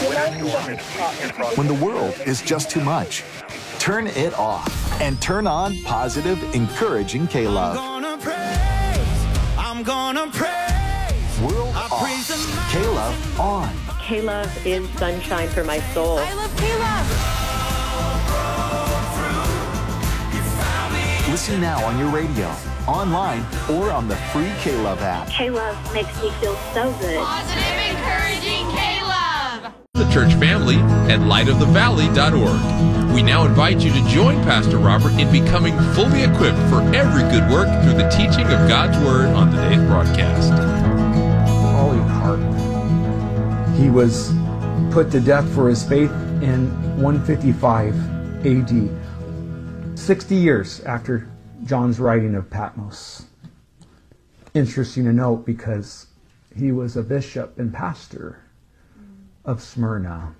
When the world is just too much, turn it off and turn on positive, encouraging K-Love. I'm gonna praise. World off, K-Love on. K-Love is sunshine for my soul. I love K-Love. Listen now on your radio, online, or on the free K-Love app. K-Love makes me feel so good. Positive, encouraging K-Love. The church family at lightofthevalley.org. We now invite you to join Pastor Robert in becoming fully equipped for every good work through the teaching of God's Word on today's broadcast. Polycarp. He was put to death for his faith in 155 AD. 60 years after John's writing of Patmos. Interesting to note because he was a bishop and pastor of Smyrna.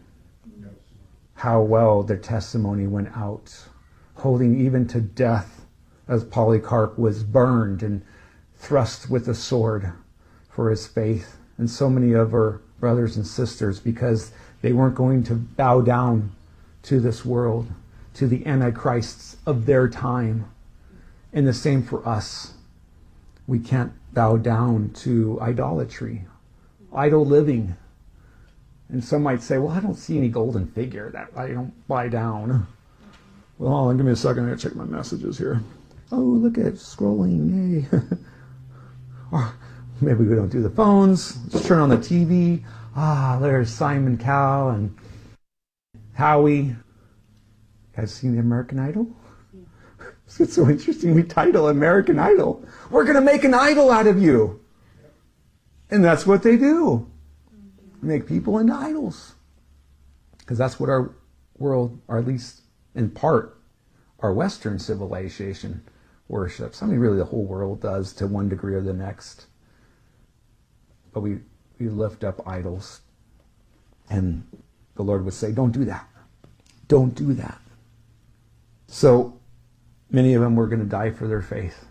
How well their testimony went out, holding even to death as Polycarp was burned and thrust with a sword for his faith. And so many of our brothers and sisters, because they weren't going to bow down to this world, to the antichrists of their time. And the same for us. We can't bow down to idolatry, idol living. And some might say, well, I don't see any golden figure that I don't bow down. Well, hold on, give me a second. I gotta check my messages here. Oh, look at scrolling, yay. Or maybe we don't do the phones. Just turn on the TV. There's Simon Cowell and Howie. Guys seen the American Idol? It's so interesting. We title American Idol. We're going to make an idol out of you. And that's what they do. Make people into idols. Because that's what our world, or at least in part, our Western civilization worships. I mean, really the whole world does to one degree or the next. But we lift up idols. And the Lord would say, don't do that. Don't do that. So many of them were going to die for their faith,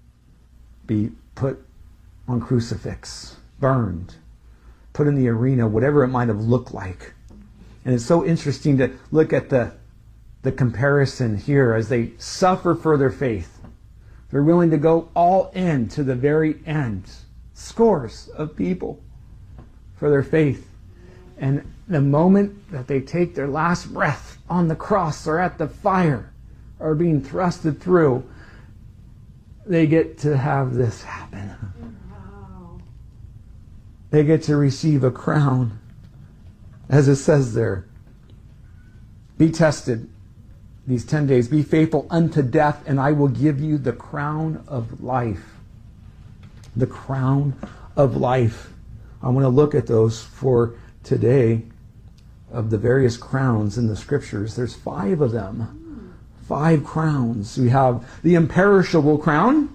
be put on crucifix, burned, put in the arena, whatever it might have looked like. And it's so interesting to look at the comparison here as they suffer for their faith. They're willing to go all in to the very end. Scores of people for their faith. And the moment that they take their last breath on the cross or at the fire, are being thrusted through, they get to have this happen. Wow. They get to receive a crown. As it says there, be tested these 10 days. Be faithful unto death, and I will give you the crown of life. The crown of life. I want to look at those for today of the various crowns in the scriptures. There's 5 of them. 5 crowns. We have the imperishable crown,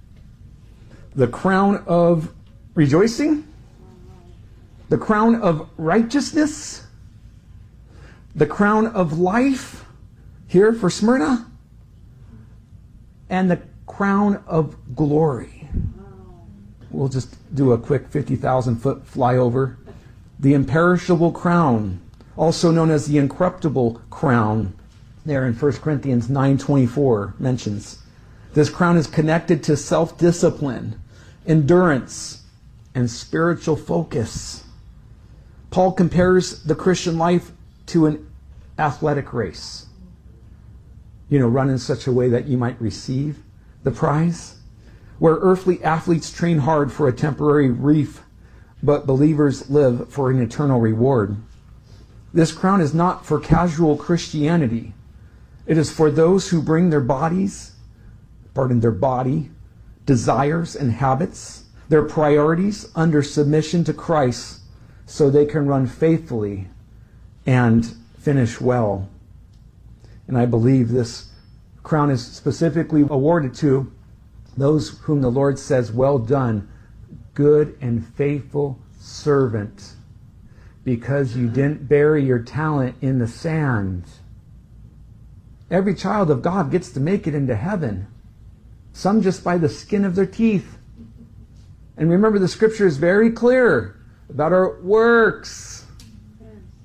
the crown of rejoicing, the crown of righteousness, the crown of life here for Smyrna, and the crown of glory. We'll just do a quick 50,000 foot flyover. The imperishable crown, also known as the incorruptible crown, there in 1 Corinthians 9:24 mentions. This crown is connected to self-discipline, endurance, and spiritual focus. Paul compares the Christian life to an athletic race. Run in such a way that you might receive the prize. Where earthly athletes train hard for a temporary wreath, but believers live for an eternal reward. This crown is not for casual Christianity. It is for those who bring their body, desires and habits, their priorities under submission to Christ so they can run faithfully and finish well. And I believe this crown is specifically awarded to those whom the Lord says, well done, good and faithful servant, because you didn't bury your talent in the sand. Every child of God gets to make it into heaven. Some just by the skin of their teeth. And remember, the scripture is very clear about our works.